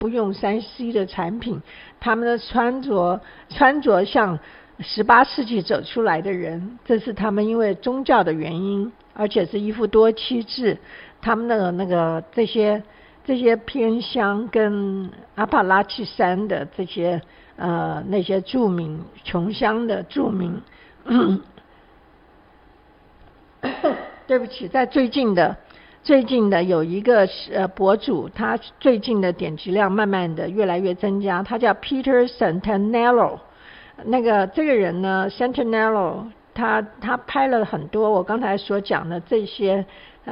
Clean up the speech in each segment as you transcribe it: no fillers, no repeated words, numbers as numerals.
不用3C 的产品，他们的穿着像18世纪走出来的人，这是他们因为宗教的原因，而且是一夫多妻制，他们的那个这些偏乡跟阿帕拉契山的这些那些住民穷乡的住民对不起，在最近的有一个博主，他最近的点击量慢慢的越来越增加，他叫 Peter Santanello。这个人呢 Santanello 他拍了很多我刚才所讲的这些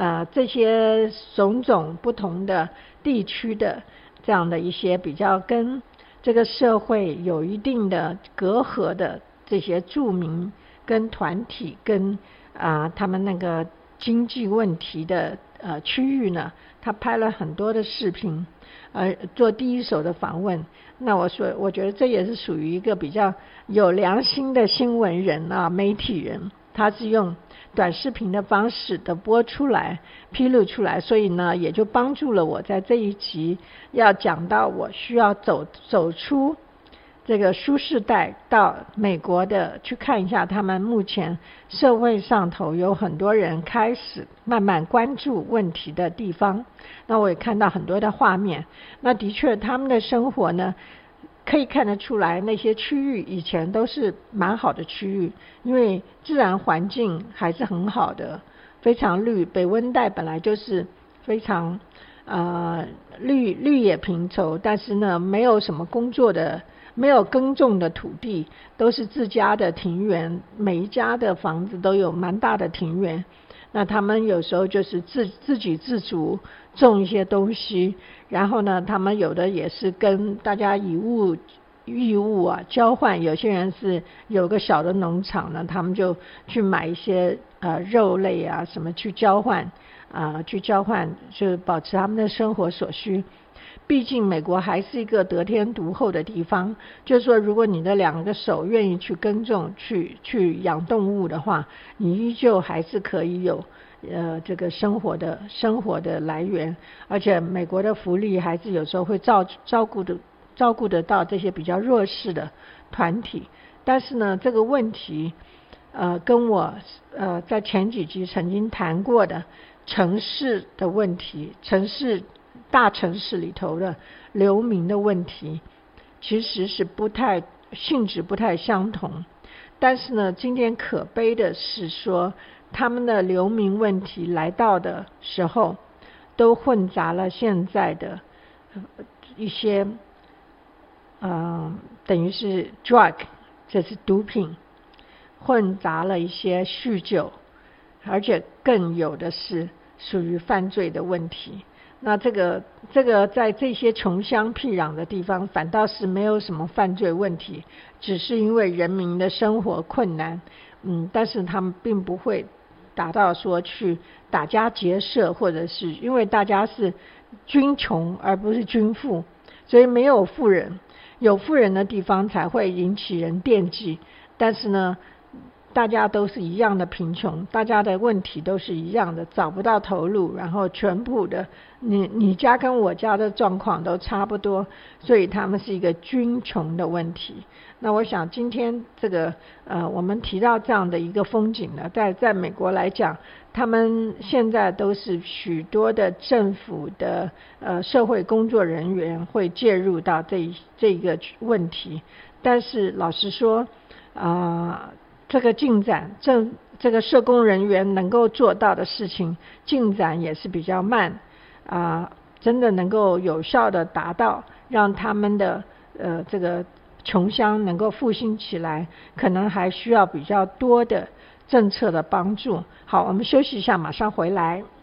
种种不同的地区的这样的一些比较跟这个社会有一定的隔阂的这些住民跟团体跟他们那个经济问题的区域呢，他拍了很多的视频做第一手的访问。那我觉得这也是属于一个比较有良心的新闻人媒体人，他是用短视频的方式的播出来披露出来，所以呢也就帮助了我在这一集要讲到我需要走出这个舒适带到美国的去看一下他们目前社会上头有很多人开始慢慢关注问题的地方。那我也看到很多的画面，那的确他们的生活呢可以看得出来，那些区域以前都是蛮好的区域，因为自然环境还是很好的，非常绿，北温带本来就是非常绿野平畴，但是呢没有什么没有耕种的土地，都是自家的庭园，每一家的房子都有蛮大的庭园，那他们有时候就是自给自足种一些东西，然后呢他们有的也是跟大家以物易物交换，有些人是有个小的农场呢，他们就去买一些肉类什么去交换就保持他们的生活所需。毕竟美国还是一个得天独厚的地方，就是说如果你的2个手愿意去耕种去养动物的话，你依旧还是可以有这个生活的来源，而且美国的福利还是有时候会照顾得到这些比较弱势的团体。但是呢这个问题跟我在前几集曾经谈过的城市的问题，大城市里头的流民的问题其实是性质不太相同。但是呢今天可悲的是说，他们的流民问题来到的时候都混杂了现在的一些等于是 drug， 这是毒品，混杂了一些酗酒，而且更有的是属于犯罪的问题。那这个在这些穷乡僻壤的地方反倒是没有什么犯罪问题，只是因为人民的生活困难但是他们并不会达到说去打家劫舍，或者是因为大家是均穷而不是均富，所以没有富人，有富人的地方才会引起人惦记。但是呢大家都是一样的贫穷，大家的问题都是一样的，找不到头路，然后全部的你家跟我家的状况都差不多，所以他们是一个均穷的问题。那我想今天这个我们提到这样的一个风景呢，在美国来讲，他们现在都是许多的政府的社会工作人员会介入到这个问题。但是老实说这个进展，这个社工人员能够做到的事情进展也是比较慢真的能够有效的达到让他们的这个穷乡能够复兴起来，可能还需要比较多的政策的帮助。好，我们休息一下，马上回来。